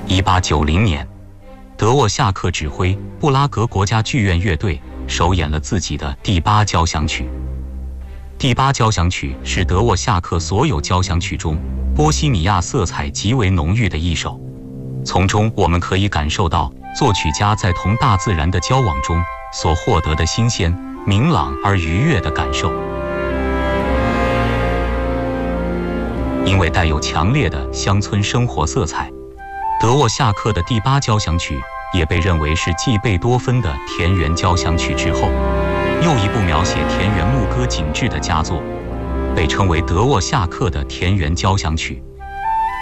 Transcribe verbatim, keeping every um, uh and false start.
一八九零年，德沃夏克指挥布拉格国家剧院乐队首演了自己的第八交响曲。第八交响曲是德沃夏克所有交响曲中波西米亚色彩极为浓郁的一首，从中我们可以感受到作曲家在同大自然的交往中所获得的新鲜、明朗而愉悦的感受。因为带有强烈的乡村生活色彩，德沃夏克的第八交响曲也被认为是继贝多芬的田园交响曲之后，又一部描写田园牧歌景致的佳作，被称为德沃夏克的田园交响曲。